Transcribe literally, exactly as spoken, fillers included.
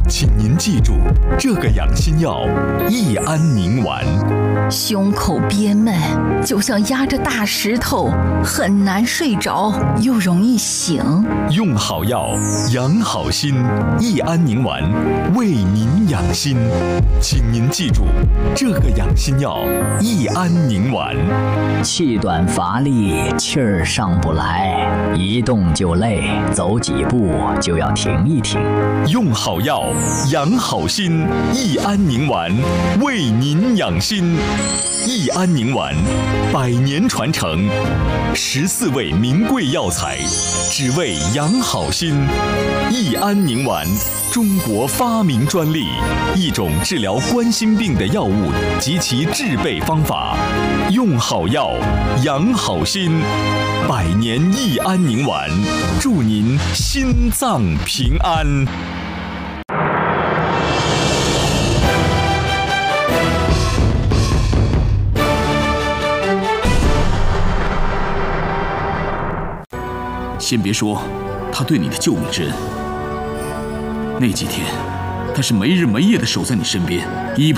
请您记住这个养心药益安宁丸。 胸口憋闷，就像压着大石头，很难睡着，又容易醒。 用好药，养好心，益安宁丸为您养心。请您记住这个养心药益安宁丸。 气短乏力，气儿上不来，一动就累，走几步就要停一停。 用好药，养好心，益安宁丸为您养心。益安宁丸，百年传承，十四味名贵药材，只为养好心。益安宁丸，中国发明专利，一种治疗冠心病的药物及其制备方法。用好药，养好心，百年益安宁丸，祝您心脏平安。 先别说他对你的救命之恩，那几天他是没日没夜的守在你身边，一